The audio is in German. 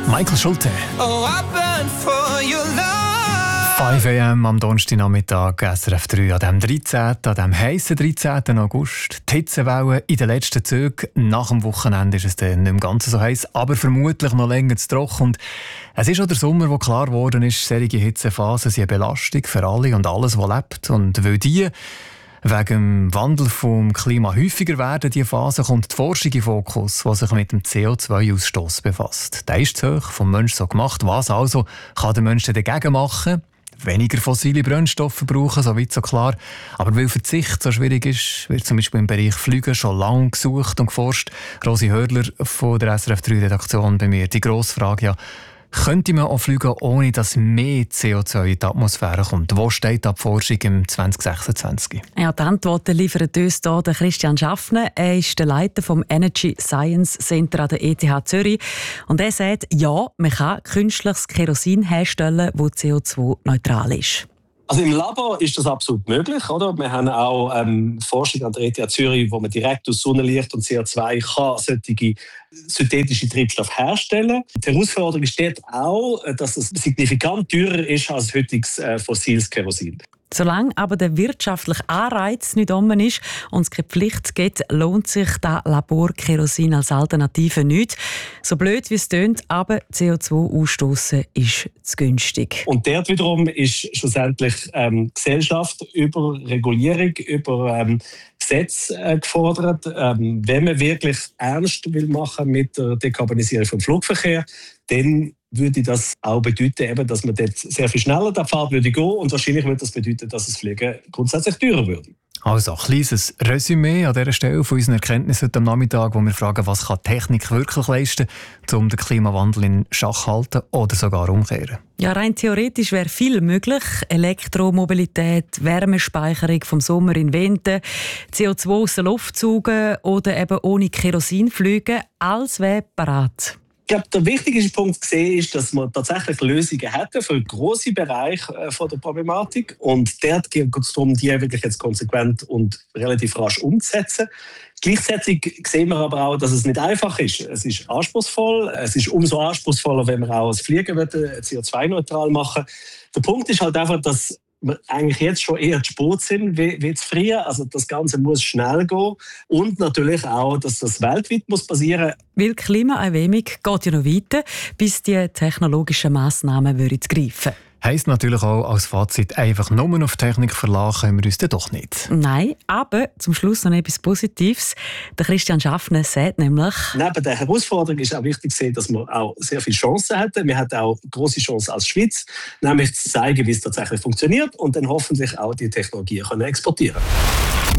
Michael Schulte. Oh, I burn for your love. 5 am am Donnerstagnachmittag, SRF 3, an dem heissen 13. August. Die Hitzewelle in den letzten Zügen. Nach dem Wochenende ist es dann nicht mehr ganz so heiß, aber vermutlich noch länger zu trocken. Und es ist auch der Sommer, wo klar geworden ist, solche Hitzephasen sind eine Belastung für alle und alles, was lebt. Und weil die wegen dem Wandel vom Klima häufiger werden, diese Phase, kommt die Forschung in Fokus, die sich mit dem CO2-Ausstoß befasst. Der ist zu hoch, vom Menschen so gemacht. Was also kann der Mensch dagegen machen? Weniger fossile Brennstoffe brauchen, so weit so klar. Aber weil Verzicht so schwierig ist, wird zum Beispiel im Bereich Flügen schon lange gesucht und geforscht. Rosi Hördler von der SRF 3-Redaktion bei mir. Die grosse Frage, ja, könnte man auch fliegen, ohne dass mehr CO2 in die Atmosphäre kommt? Wo steht die Forschung im 2026? Ja, die Antworten liefert uns hier der Christian Schaffner. Er ist der Leiter vom Energy Science Center an der ETH Zürich. Und er sagt, ja, man kann künstliches Kerosin herstellen, das CO2-neutral ist. Also im Labor ist das absolut möglich, oder? Wir haben auch Forschung an der ETH Zürich, wo man direkt aus Sonnenlicht und CO2 kann solche synthetische Treibstoffe herstellen. Die Herausforderung ist dort auch, dass es signifikant teurer ist als heutiges fossiles Kerosin. Solange aber der wirtschaftliche Anreiz nicht um ist und es keine Pflicht gibt, lohnt sich das Laborkerosin als Alternative nicht. So blöd wie es tönt, aber CO2-Ausstoßen ist zu günstig. Und dort wiederum ist schlussendlich Gesellschaft über Regulierung, über Gesetze gefordert. Wenn man wirklich ernst will machen mit der Dekarbonisierung vom Flugverkehr, dann würde das auch bedeuten, eben, dass man dort sehr viel schneller den Pfad würde gehen und wahrscheinlich würde das bedeuten, dass das Fliegen grundsätzlich teurer würde. Also ein kleines Resümee an dieser Stelle von unseren Erkenntnissen heute am Nachmittag, wo wir fragen, was kann Technik wirklich leisten, um den Klimawandel in Schach zu halten oder sogar umkehren. Ja, rein theoretisch wäre viel möglich. Elektromobilität, Wärmespeicherung vom Sommer in den Winter, CO2 aus der Luft saugen oder eben ohne Kerosin fliegen, alles wäre parat. Ich glaube, der wichtigste Punkt gesehen ist, dass wir tatsächlich Lösungen hätten für grosse Bereiche der Problematik. Und dort geht es darum, die wirklich jetzt konsequent und relativ rasch umzusetzen. Gleichzeitig sehen wir aber auch, dass es nicht einfach ist. Es ist anspruchsvoll. Es ist umso anspruchsvoller, wenn wir auch das Fliegen CO2-neutral machen. Der Punkt ist halt einfach, dass wir eigentlich jetzt schon eher zu spät sind wie zu früher. Also das Ganze muss schnell gehen. Und natürlich auch, dass das weltweit passieren muss. Weil die Klimaerwärmung geht ja noch weiter, bis die technologischen Massnahmen greifen. Heisst natürlich auch als Fazit, einfach nur auf Technik verlassen können wir uns dann doch nicht. Nein, aber zum Schluss noch etwas Positives. Der Christian Schaffner sagt nämlich... Neben der Herausforderung ist auch wichtig zu sehen, dass wir auch sehr viele Chancen hatten. Wir hatten auch große Chancen als Schweiz, nämlich zu zeigen, wie es tatsächlich funktioniert und dann hoffentlich auch die Technologie exportieren können.